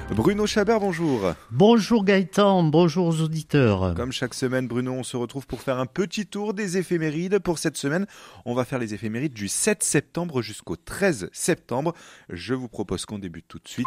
Bruno Chabert, bonjour. Bonjour Gaëtan, bonjour aux auditeurs. Comme chaque semaine, Bruno, on se retrouve pour faire un petit tour des éphémérides. Pour cette semaine, on va faire les éphémérides du 7 septembre jusqu'au 13 septembre. Je vous propose qu'on débute tout de suite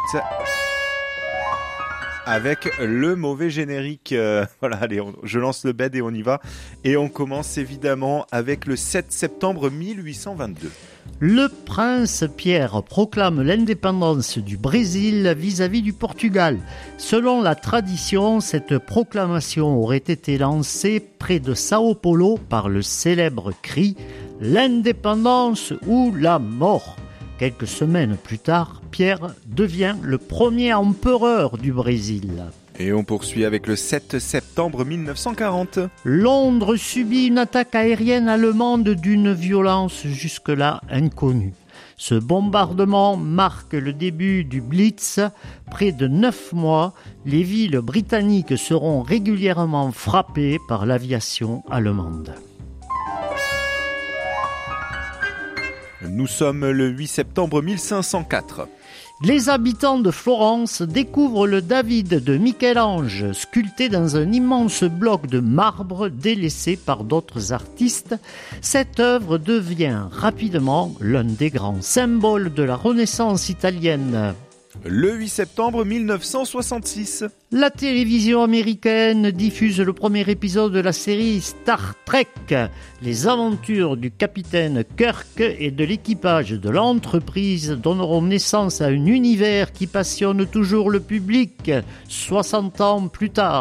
avec le mauvais générique. Voilà, allez, je lance le bed et on y va. Et on commence évidemment avec le 7 septembre 1822. Le prince Pierre proclame l'indépendance du Brésil vis-à-vis du Portugal. Selon la tradition, cette proclamation aurait été lancée près de Sao Paulo par le célèbre cri « L'indépendance ou la mort ». Quelques semaines plus tard, Pierre devient le premier empereur du Brésil. Et on poursuit avec le 7 septembre 1940. Londres subit une attaque aérienne allemande d'une violence jusque-là inconnue. Ce bombardement marque le début du Blitz. Près de 9 mois, les villes britanniques seront régulièrement frappées par l'aviation allemande. Nous sommes le 8 septembre 1504. Les habitants de Florence découvrent le David de Michel-Ange, sculpté dans un immense bloc de marbre délaissé par d'autres artistes. Cette œuvre devient rapidement l'un des grands symboles de la Renaissance italienne. Le 8 septembre 1966. La télévision américaine diffuse le premier épisode de la série Star Trek, les aventures du capitaine Kirk et de l'équipage de l'entreprise donneront naissance à un univers qui passionne toujours le public 60 ans plus tard.